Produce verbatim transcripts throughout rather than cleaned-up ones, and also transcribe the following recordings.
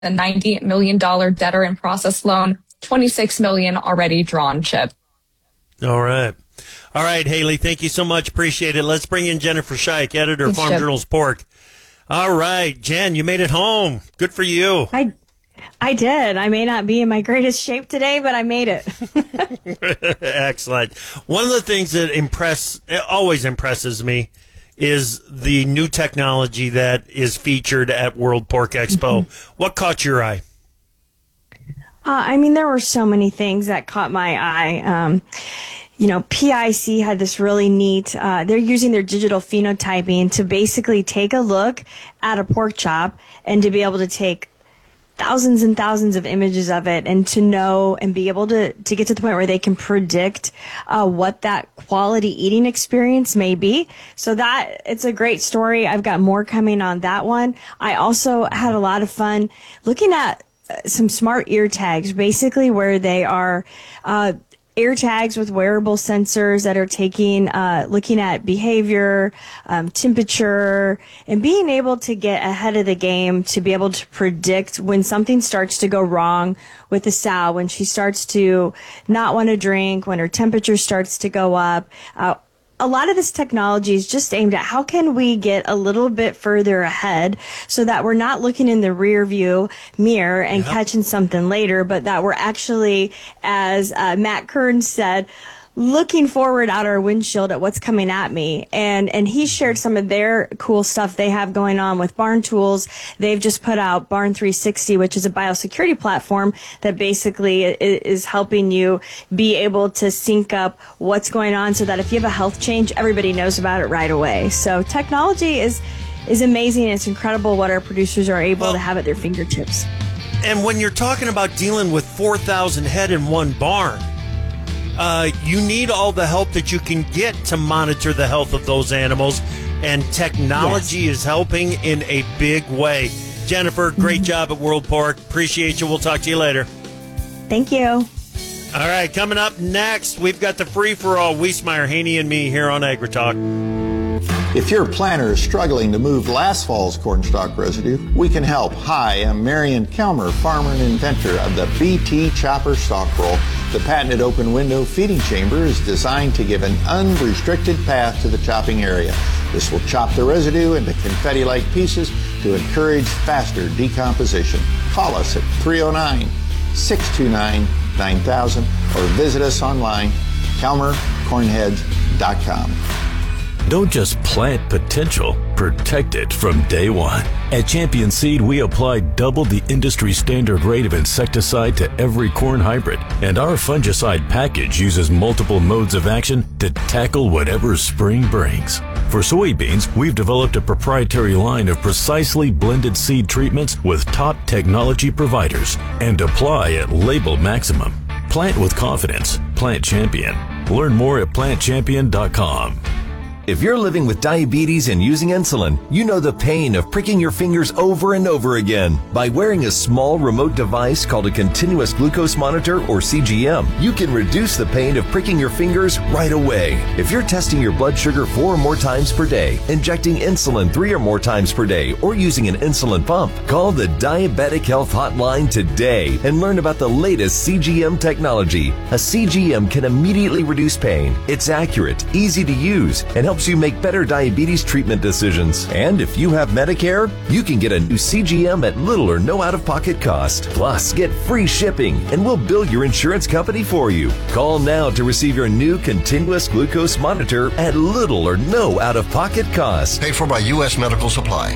a ninety million dollars debtor in process loan, twenty-six million dollars already drawn, Chip. All right. All right, Haley, thank you so much. Appreciate it. Let's bring in Jennifer Scheich, editor of Farm Chip. Journal's Pork. All right, Jen, you made it home. Good for you. I I did. I may not be in my greatest shape today, but I made it. Excellent. One of the things that impress always impresses me is the new technology that is featured at World Pork Expo. Mm-hmm. What caught your eye? Uh, I mean, there were so many things that caught my eye. Um, you know, P I C had this really neat, uh, they're using their digital phenotyping to basically take a look at a pork chop and to be able to take thousands and thousands of images of it and to know and be able to, to get to the point where they can predict uh, what that quality eating experience may be. So that, it's a great story. I've got more coming on that one. I also had a lot of fun looking at some smart ear tags, basically where they are uh, ear tags with wearable sensors that are taking, uh, looking at behavior, um, temperature, and being able to get ahead of the game to be able to predict when something starts to go wrong with the sow, when she starts to not want to drink, when her temperature starts to go up. Uh, A lot of this technology is just aimed at how can we get a little bit further ahead so that we're not looking in the rear view mirror and yep. catching something later, but that we're actually, as uh, Matt Kern said, looking forward out our windshield at what's coming at me. And and he shared some of their cool stuff they have going on with Barn Tools. They've just put out Barn three sixty, which is a biosecurity platform that basically is helping you be able to sync up what's going on so that if you have a health change, everybody knows about it right away. So technology is is amazing. It's incredible what our producers are able well, to have at their fingertips. And when you're talking about dealing with four thousand head in one barn, Uh, you need all the help that you can get to monitor the health of those animals, and technology yes. is helping in a big way. Jennifer, great mm-hmm. job at World Pork. Appreciate you. We'll talk to you later. Thank you. All right, coming up next, we've got the free-for-all, Wiesmeyer, Haney, and me here on AgriTalk. If your planter is struggling to move last fall's cornstalk residue, we can help. Hi, I'm Marion Kelmer, farmer and inventor of the B T Chopper Stalk Roll. The patented open window feeding chamber is designed to give an unrestricted path to the chopping area. This will chop the residue into confetti-like pieces to encourage faster decomposition. Call us at three oh nine, six two nine, nine thousand or visit us online, kelmer cornheads dot com. Don't just plant potential, protect it from day one. At Champion Seed, we apply double the industry standard rate of insecticide to every corn hybrid, and our fungicide package uses multiple modes of action to tackle whatever spring brings. For soybeans, we've developed a proprietary line of precisely blended seed treatments with top technology providers and apply at label maximum. Plant with confidence. Plant Champion. Learn more at plant champion dot com. If you're living with diabetes and using insulin, you know the pain of pricking your fingers over and over again. By wearing a small remote device called a continuous glucose monitor, or C G M, you can reduce the pain of pricking your fingers right away. If you're testing your blood sugar four or more times per day, injecting insulin three or more times per day, or using an insulin pump, call the Diabetic Health Hotline today and learn about the latest C G M technology. A C G M can immediately reduce pain. It's accurate, easy to use, and helps you make better diabetes treatment decisions. And if you have Medicare, you can get a new C G M at little or no out-of-pocket cost. Plus, get free shipping, and we'll bill your insurance company for you. Call now to receive your new continuous glucose monitor at little or no out-of-pocket cost. Paid for by U S Medical Supply.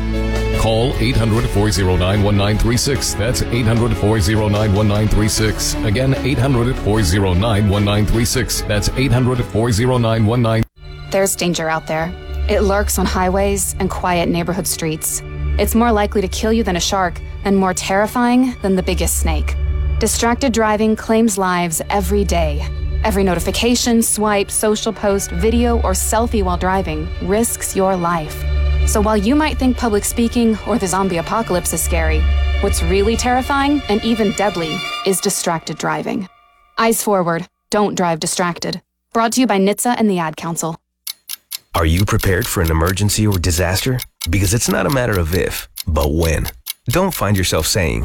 Call eight hundred, four oh nine, one nine three six. That's eight hundred, four oh nine, one nine three six. Again, eight hundred, four oh nine, one nine three six. That's eight hundred, four oh nine, one nine three six. There's danger out there. It lurks on highways and quiet neighborhood streets. It's more likely to kill you than a shark, and more terrifying than the biggest snake. Distracted driving claims lives every day. Every notification, swipe, social post, video, or selfie while driving risks your life. So while you might think public speaking or the zombie apocalypse is scary, what's really terrifying and even deadly is distracted driving. Eyes forward. Don't drive distracted. Brought to you by N H T S A and the Ad Council. Are you prepared for an emergency or disaster? Because it's not a matter of if, but when. Don't find yourself saying,